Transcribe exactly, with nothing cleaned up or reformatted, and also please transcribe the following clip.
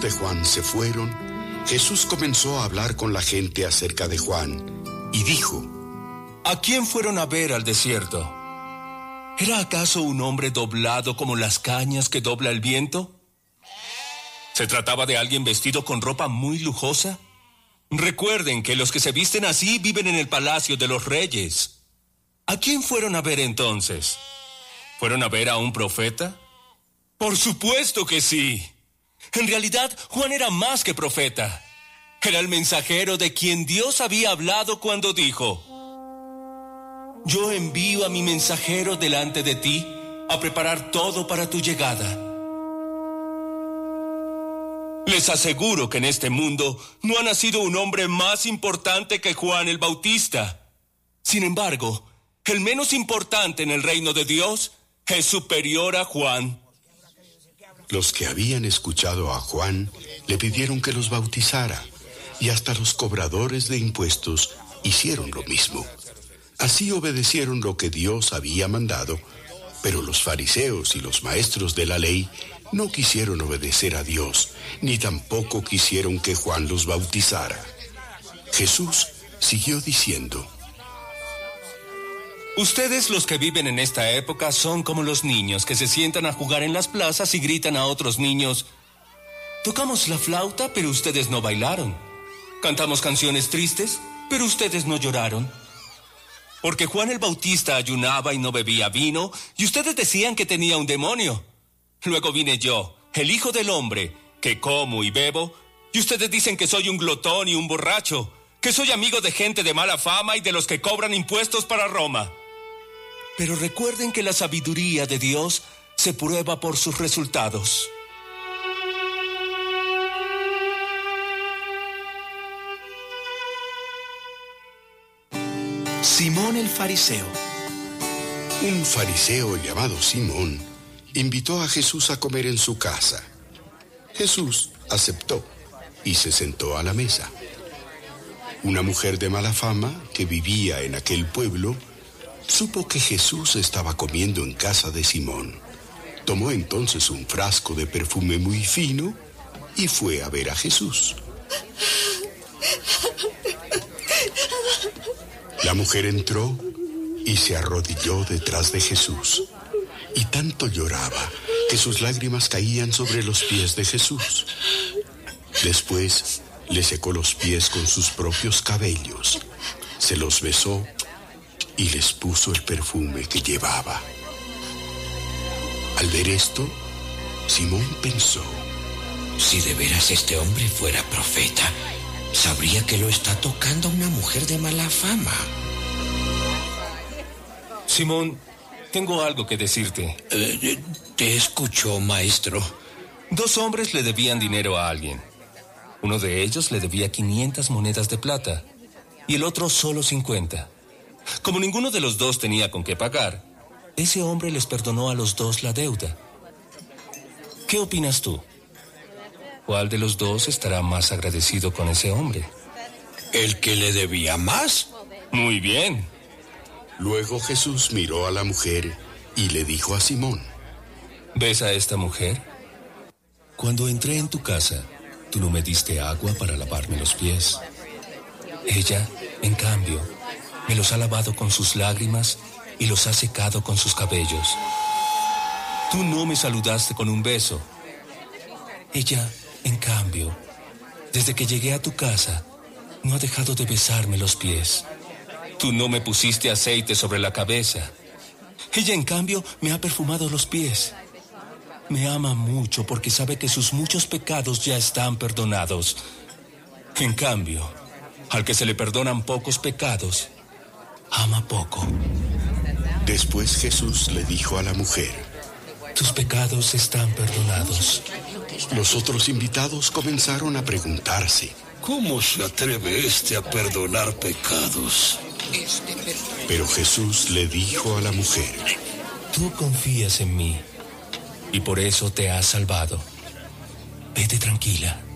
de Juan se fueron, Jesús comenzó a hablar con la gente acerca de Juan y dijo: ¿A quién fueron a ver al desierto? ¿Era acaso un hombre doblado como las cañas que dobla el viento? ¿Se trataba de alguien vestido con ropa muy lujosa? Recuerden que los que se visten así viven en el palacio de los reyes. ¿A quién fueron a ver entonces? ¿Fueron a ver a un profeta? Por supuesto que sí. En realidad, Juan era más que profeta. Era el mensajero de quien Dios había hablado cuando dijo: yo envío a mi mensajero delante de ti a preparar todo para tu llegada. Les aseguro que en este mundo no ha nacido un hombre más importante que Juan el Bautista. Sin embargo, el menos importante en el reino de Dios es superior a Juan. Los que habían escuchado a Juan le pidieron que los bautizara, y hasta los cobradores de impuestos hicieron lo mismo. Así obedecieron lo que Dios había mandado, pero los fariseos y los maestros de la ley no quisieron obedecer a Dios, ni tampoco quisieron que Juan los bautizara. Jesús siguió diciendo: ustedes, los que viven en esta época, son como los niños que se sientan a jugar en las plazas y gritan a otros niños: tocamos la flauta, pero ustedes no bailaron. Cantamos canciones tristes, pero ustedes no lloraron. Porque Juan el Bautista ayunaba y no bebía vino, y ustedes decían que tenía un demonio. Luego vine yo, el Hijo del Hombre, que como y bebo, y ustedes dicen que soy un glotón y un borracho, que soy amigo de gente de mala fama y de los que cobran impuestos para Roma. Pero recuerden que la sabiduría de Dios se prueba por sus resultados. Simón el fariseo. Un fariseo llamado Simón invitó a Jesús a comer en su casa. Jesús aceptó y se sentó a la mesa. Una mujer de mala fama que vivía en aquel pueblo supo que Jesús estaba comiendo en casa de Simón. Tomó entonces un frasco de perfume muy fino y fue a ver a Jesús. La mujer entró y se arrodilló detrás de Jesús, y tanto lloraba que sus lágrimas caían sobre los pies de Jesús. Después le secó los pies con sus propios cabellos, se los besó y les puso el perfume que llevaba. Al ver esto, Simón pensó: si de veras este hombre fuera profeta, sabría que lo está tocando una mujer de mala fama. Simón, tengo algo que decirte. Eh, te escucho, maestro. Dos hombres le debían dinero a alguien. Uno de ellos le debía quinientas monedas de plata y el otro solo cincuenta. Como ninguno de los dos tenía con qué pagar, ese hombre les perdonó a los dos la deuda. ¿Qué opinas tú? ¿Cuál de los dos estará más agradecido con ese hombre? ¿El que le debía más? Muy bien. Luego Jesús miró a la mujer y le dijo a Simón: ¿ves a esta mujer? Cuando entré en tu casa, tú no me diste agua para lavarme los pies. Ella, en cambio, me los ha lavado con sus lágrimas y los ha secado con sus cabellos. Tú no me saludaste con un beso. Ella, en cambio, desde que llegué a tu casa, no ha dejado de besarme los pies. Tú no me pusiste aceite sobre la cabeza. Ella, en cambio, me ha perfumado los pies. Me ama mucho porque sabe que sus muchos pecados ya están perdonados. En cambio, al que se le perdonan pocos pecados, ama poco. Después Jesús le dijo a la mujer: tus pecados están perdonados. Los otros invitados comenzaron a preguntarse: ¿cómo se atreve este a perdonar pecados? Pero Jesús le dijo a la mujer: tú confías en mí y por eso te has salvado. Vete tranquila.